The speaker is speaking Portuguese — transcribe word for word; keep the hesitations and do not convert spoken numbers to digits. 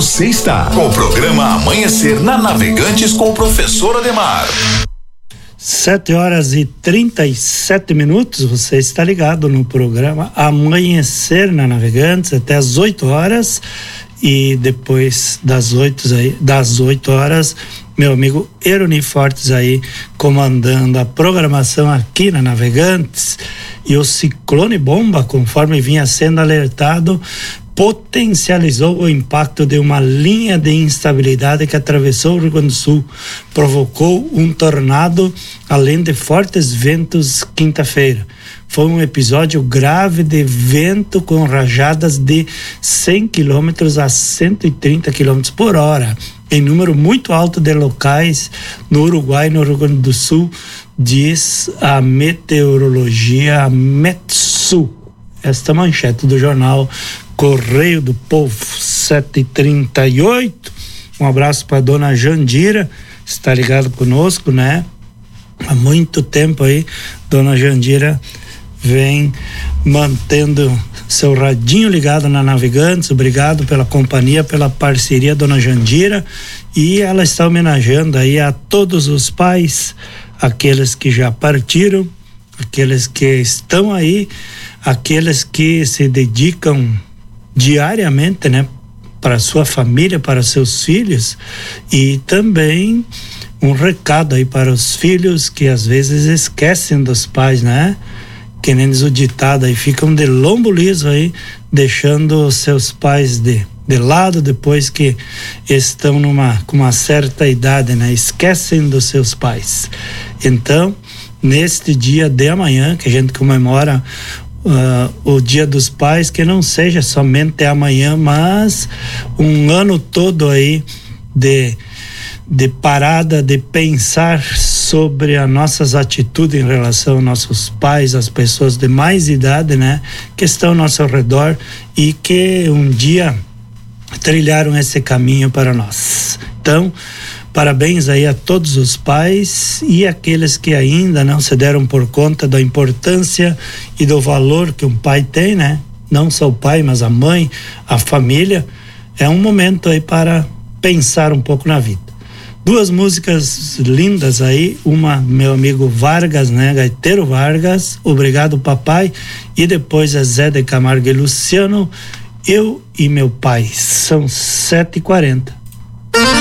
Você está com o programa Amanhecer na Navegantes com o professor Ademar. Sete horas e trinta e sete minutos, você está ligado no programa Amanhecer na Navegantes até as oito horas, e depois das oito aí, das oito horas, meu amigo Eroni Fortes aí comandando a programação aqui na Navegantes. E o ciclone bomba, conforme vinha sendo alertado, potencializou o impacto de uma linha de instabilidade que atravessou o Rio Grande do Sul, provocou um tornado, além de fortes ventos quinta-feira. Foi um episódio grave de vento com rajadas de cem quilômetros a cento e trinta quilômetros por hora, em número muito alto de locais no Uruguai e no Rio Grande do Sul, diz a meteorologia Metsu. Esta manchete do jornal Correio do Povo, sete e trinta e oito. Um abraço para dona Jandira, está ligado conosco, né? Há muito tempo aí, dona Jandira vem mantendo seu radinho ligado na Navegantes. Obrigado pela companhia, pela parceria, dona Jandira. E ela está homenageando aí a todos os pais, aqueles que já partiram, aqueles que estão aí, aqueles que se dedicam diariamente, né, para sua família, para seus filhos, e também um recado aí para os filhos que às vezes esquecem dos pais, né? Que nem diz o ditado aí, ficam de lombo liso aí, deixando seus pais de, de lado depois que estão numa, com uma certa idade, né? Esquecem dos seus pais. Então, neste dia de amanhã, que a gente comemora Uh, o Dia dos Pais, que não seja somente amanhã, mas um ano todo aí de, de parada, de pensar sobre as nossas atitudes em relação aos nossos pais, as pessoas de mais idade, né, que estão ao nosso redor e que um dia trilharam esse caminho para nós. Então, parabéns aí a todos os pais e aqueles que ainda não se deram por conta da importância e do valor que um pai tem, né? Não só o pai, mas a mãe, a família. É um momento aí para pensar um pouco na vida. Duas músicas lindas aí, uma meu amigo Vargas, né? Gaiteiro Vargas, Obrigado Papai, e depois é Zé de Camargo e Luciano, Eu e Meu Pai. São sete e quarenta.